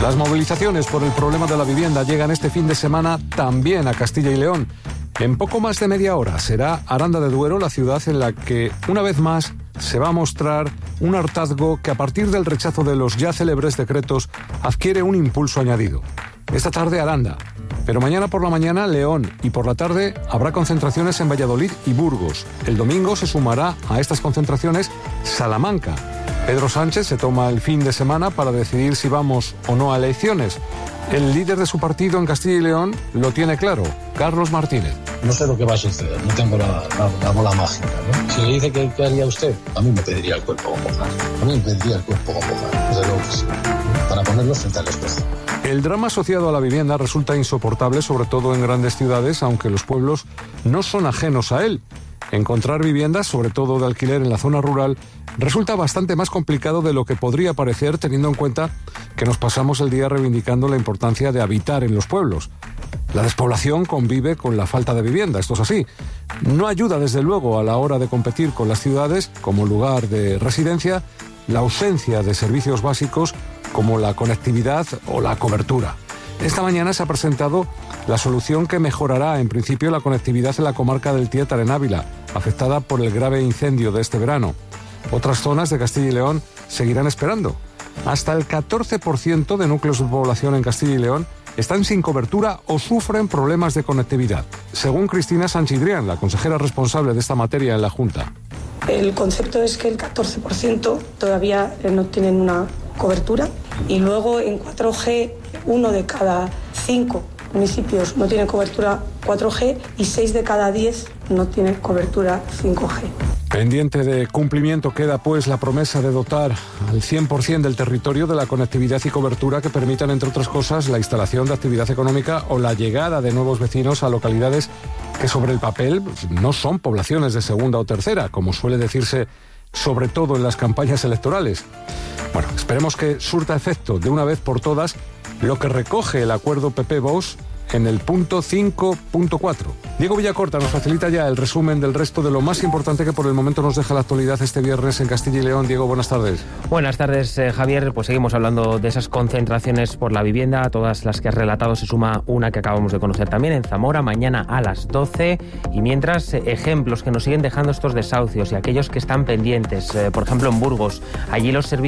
Las movilizaciones por el problema de la vivienda llegan este fin de semana también a Castilla y León. En poco más de media hora será Aranda de Duero la ciudad en la que, una vez más, se va a mostrar un hartazgo que a partir del rechazo de los ya célebres decretos adquiere un impulso añadido. Esta tarde Aranda, pero mañana por la mañana León y por la tarde habrá concentraciones en Valladolid y Burgos. El domingo se sumará a estas concentraciones Salamanca. Pedro Sánchez se toma el fin de semana para decidir si vamos o no a elecciones. El líder de su partido en Castilla y León lo tiene claro, Carlos Martínez. No sé lo que va a suceder, no tengo la bola mágica, ¿no? Si le dice que haría usted, a mí me pediría el cuerpo convocar. A mí me pediría el cuerpo convocar, desde luego que sí, para ponerlo frente al espejo. El drama asociado a la vivienda resulta insoportable, sobre todo en grandes ciudades, aunque los pueblos no son ajenos a él. Encontrar viviendas, sobre todo de alquiler en la zona rural, resulta bastante más complicado de lo que podría parecer, teniendo en cuenta que nos pasamos el día reivindicando la importancia de habitar en los pueblos. La despoblación convive con la falta de vivienda, esto es así. No ayuda, desde luego, a la hora de competir con las ciudades como lugar de residencia, la ausencia de servicios básicos como la conectividad o la cobertura. Esta mañana se ha presentado la solución que mejorará, en principio, la conectividad en la comarca del Tietar en Ávila, afectada por el grave incendio de este verano. Otras zonas de Castilla y León seguirán esperando. Hasta el 14% de núcleos de población en Castilla y León están sin cobertura o sufren problemas de conectividad, según Cristina Sanchidrián, la consejera responsable de esta materia en la Junta. El concepto es que el 14% todavía no tienen una cobertura y luego en 4G 1 de cada 5 municipios no tiene cobertura 4G y 6 de cada 10 no tienen cobertura 5G. Pendiente de cumplimiento queda pues la promesa de dotar al 100% del territorio de la conectividad y cobertura que permitan, entre otras cosas, la instalación de actividad económica o la llegada de nuevos vecinos a localidades que sobre el papel no son poblaciones de segunda o tercera, como suele decirse sobre todo en las campañas electorales. Bueno, esperemos que surta efecto de una vez por todas lo que recoge el acuerdo PP-Vox en el punto 5.4. Diego Villacorta nos facilita ya el resumen del resto de lo más importante que por el momento nos deja la actualidad este viernes en Castilla y León. Diego, buenas tardes. Buenas tardes, Javier. Pues seguimos hablando de esas concentraciones por la vivienda. A todas las que has relatado se suma una que acabamos de conocer también en Zamora, mañana a las 12. Y mientras, ejemplos que nos siguen dejando estos desahucios y aquellos que están pendientes. Por ejemplo, en Burgos, allí los servicios